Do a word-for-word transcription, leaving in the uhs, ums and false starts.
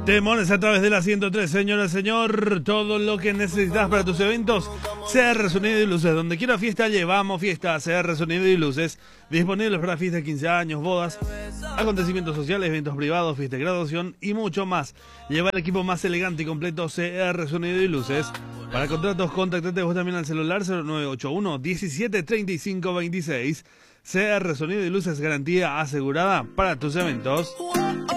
Temones a través de la ciento tres, señora, señor. Todo lo que necesitas para tus eventos. C R Sonido y Luces. Donde quiera fiesta, llevamos fiesta. C R Sonido y Luces. Disponibles para fiestas de quince años, bodas, acontecimientos sociales, eventos privados, fiesta de graduación y mucho más. Lleva el equipo más elegante y completo C R Sonido y Luces. Para contratos, contactate vos también al celular cero nueve ocho uno, diecisiete, treinta y cinco, veintiséis. C R Sonido y Luces, garantía asegurada para tus eventos.